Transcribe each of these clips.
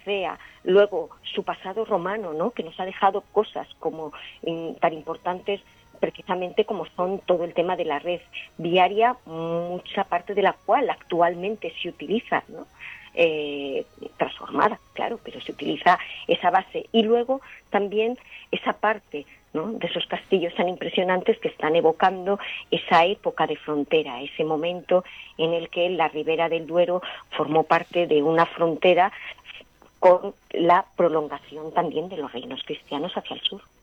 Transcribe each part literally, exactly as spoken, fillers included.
Cea, luego su pasado romano, ¿no?, que nos ha dejado cosas como eh, tan importantes precisamente como son todo el tema de la red viaria, mucha parte de la cual actualmente se utiliza, ¿no?, eh, transformada, claro, pero se utiliza esa base. Y luego también esa parte, ¿no?, de esos castillos tan impresionantes que están evocando esa época de frontera, ese momento en el que la Ribera del Duero formó parte de una frontera con la prolongación también de los reinos cristianos hacia el sur.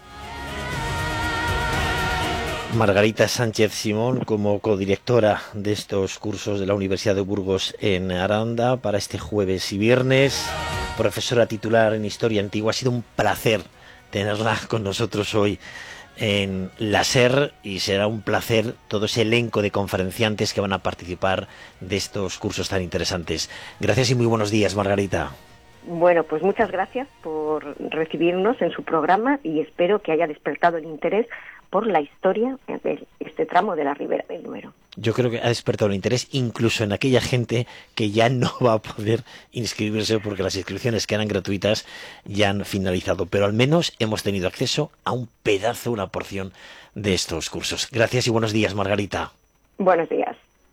Margarita Sánchez Simón, como codirectora de estos cursos de la Universidad de Burgos en Aranda para este jueves y viernes, profesora titular en Historia Antigua. Ha sido un placer tenerla con nosotros hoy en la SER y será un placer todo ese elenco de conferenciantes que van a participar de estos cursos tan interesantes. Gracias y muy buenos días, Margarita. Bueno, pues muchas gracias por recibirnos en su programa y espero que haya despertado el interés por la historia de este tramo de la Ribera del Duero. Yo creo que ha despertado el interés incluso en aquella gente que ya no va a poder inscribirse porque las inscripciones que eran gratuitas ya han finalizado, pero al menos hemos tenido acceso a un pedazo, una porción de estos cursos. Gracias y buenos días, Margarita. Buenos días.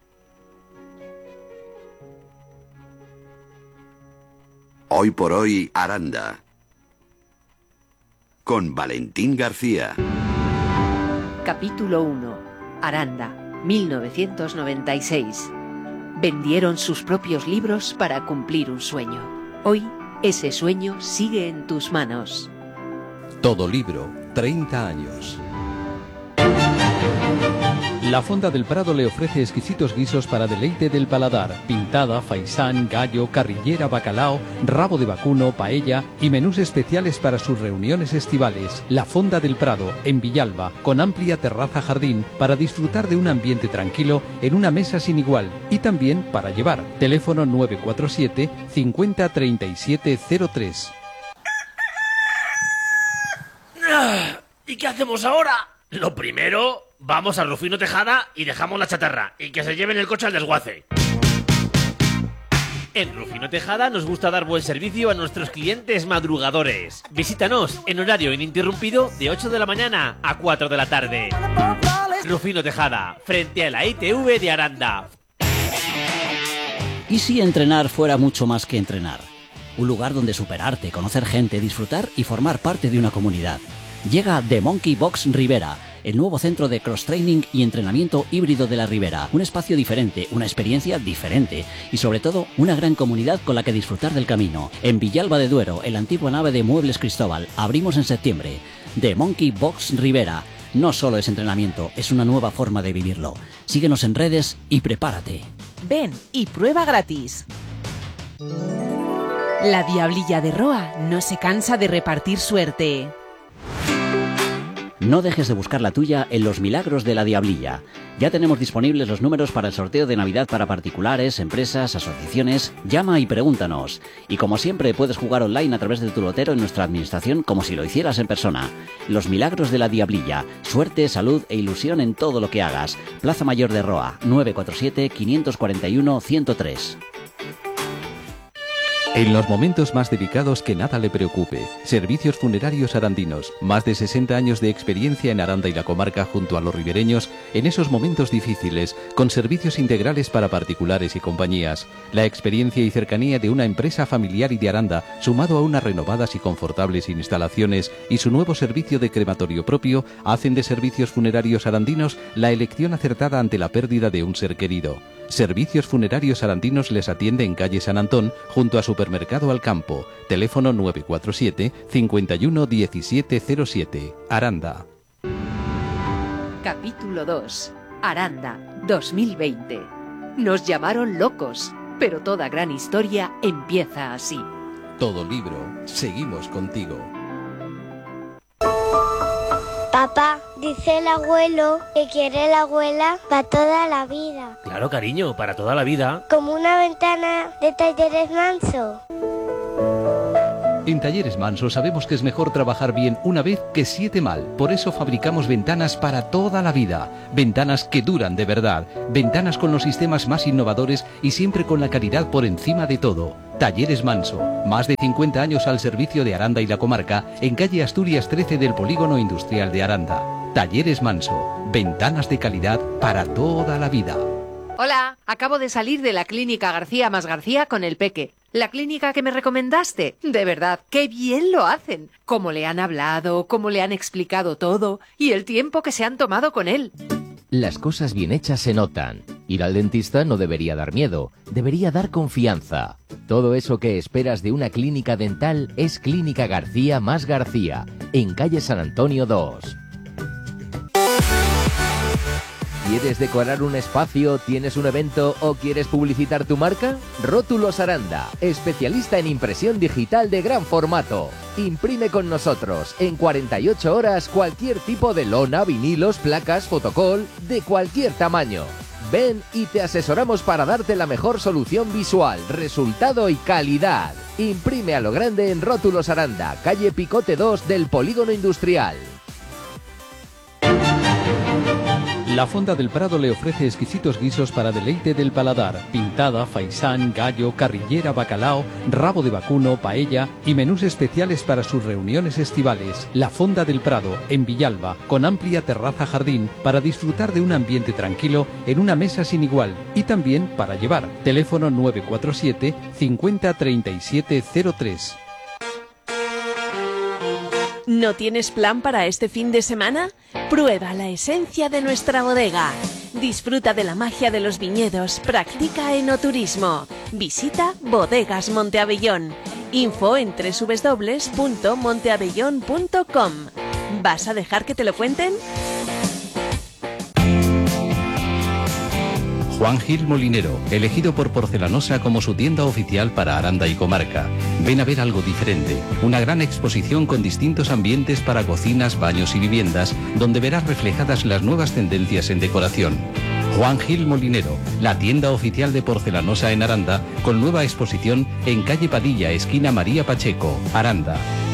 Hoy por hoy, Aranda. Con Valentín García. Capítulo uno. Aranda, mil novecientos noventa y seis. Vendieron sus propios libros para cumplir un sueño. Hoy, ese sueño sigue en tus manos. Todo libro, treinta años. La Fonda del Prado le ofrece exquisitos guisos para deleite del paladar: pintada, faisán, gallo, carrillera, bacalao, rabo de vacuno, paella y menús especiales para sus reuniones estivales. La Fonda del Prado, en Villalba, con amplia terraza jardín para disfrutar de un ambiente tranquilo en una mesa sin igual y también para llevar. Teléfono nueve cuatro siete, cincuenta, treinta y siete cero tres. ¿Y qué hacemos ahora? Lo primero, vamos a Rufino Tejada y dejamos la chatarra y que se lleven el coche al desguace. En Rufino Tejada nos gusta dar buen servicio a nuestros clientes madrugadores. Visítanos en horario ininterrumpido de ocho de la mañana a cuatro de la tarde. Rufino Tejada, frente a la I T V de Aranda. ¿Y si entrenar fuera mucho más que entrenar? Un lugar donde superarte, conocer gente, disfrutar y formar parte de una comunidad. Llega The Monkey Box Ribera, el nuevo centro de cross-training y entrenamiento híbrido de la Ribera. Un espacio diferente, una experiencia diferente y sobre todo una gran comunidad con la que disfrutar del camino. En Villalba de Duero, en la antigua nave de Muebles Cristóbal, abrimos en septiembre. The Monkey Box Ribera. No solo es entrenamiento, es una nueva forma de vivirlo. Síguenos en redes y prepárate. Ven y prueba gratis. La Diablilla de Roa no se cansa de repartir suerte. No dejes de buscar la tuya en Los Milagros de la Diablilla. Ya tenemos disponibles los números para el sorteo de Navidad para particulares, empresas, asociaciones. Llama y pregúntanos. Y como siempre puedes jugar online a través de tu lotero en nuestra administración como si lo hicieras en persona. Los Milagros de la Diablilla. Suerte, salud e ilusión en todo lo que hagas. Plaza Mayor de Roa, nueve cuatro siete, cinco cuatro uno, uno cero tres. En los momentos más delicados que nada le preocupe. Servicios Funerarios Arandinos. Más de sesenta años de experiencia en Aranda y la comarca junto a los ribereños en esos momentos difíciles, con servicios integrales para particulares y compañías. La experiencia y cercanía de una empresa familiar y de Aranda, sumado a unas renovadas y confortables instalaciones y su nuevo servicio de crematorio propio, hacen de Servicios Funerarios Arandinos la elección acertada ante la pérdida de un ser querido. Servicios Funerarios Arandinos les atiende en calle San Antón, junto a Supermercado Alcampo. Teléfono nueve cuatro siete, cinco uno, uno siete cero siete. Aranda. Capítulo dos. Aranda, dos mil veinte. Nos llamaron locos, pero toda gran historia empieza así. Todo libro, seguimos contigo. Papá, dice el abuelo que quiere la abuela para toda la vida. Claro, cariño, para toda la vida. Como una ventana de Talleres Manso. En Talleres Manso sabemos que es mejor trabajar bien una vez que siete mal. Por eso fabricamos ventanas para toda la vida. Ventanas que duran de verdad. Ventanas con los sistemas más innovadores y siempre con la calidad por encima de todo. Talleres Manso. Más de cincuenta años al servicio de Aranda y la comarca, en calle Asturias trece del Polígono Industrial de Aranda. Talleres Manso. Ventanas de calidad para toda la vida. Hola, acabo de salir de la clínica García más García con el Peque. La clínica que me recomendaste. De verdad, qué bien lo hacen. Cómo le han hablado, cómo le han explicado todo y el tiempo que se han tomado con él. Las cosas bien hechas se notan. Ir al dentista no debería dar miedo, debería dar confianza. Todo eso que esperas de una clínica dental es Clínica García más García, en calle San Antonio dos. ¿Quieres decorar un espacio, tienes un evento o quieres publicitar tu marca? Rótulos Aranda, especialista en impresión digital de gran formato. Imprime con nosotros en cuarenta y ocho horas cualquier tipo de lona, vinilos, placas, fotocol, de cualquier tamaño. Ven y te asesoramos para darte la mejor solución visual, resultado y calidad. Imprime a lo grande en Rótulos Aranda, calle Picote dos del Polígono Industrial. La Fonda del Prado le ofrece exquisitos guisos para deleite del paladar. Pintada, faisán, gallo, carrillera, bacalao, rabo de vacuno, paella y menús especiales para sus reuniones estivales. La Fonda del Prado, en Villalba, con amplia terraza jardín para disfrutar de un ambiente tranquilo en una mesa sin igual. Y también para llevar. Teléfono nueve cuatro siete, cincuenta, treinta y siete cero tres. ¿No tienes plan para este fin de semana? Prueba la esencia de nuestra bodega. Disfruta de la magia de los viñedos. Practica enoturismo. Visita Bodegas Monteabellón. Info en doble u doble u doble u punto monteabellón punto com. ¿Vas a dejar que te lo cuenten? Juan Gil Molinero, elegido por Porcelanosa como su tienda oficial para Aranda y comarca. Ven a ver algo diferente, una gran exposición con distintos ambientes para cocinas, baños y viviendas, donde verás reflejadas las nuevas tendencias en decoración. Juan Gil Molinero, la tienda oficial de Porcelanosa en Aranda, con nueva exposición en calle Padilla, esquina María Pacheco, Aranda.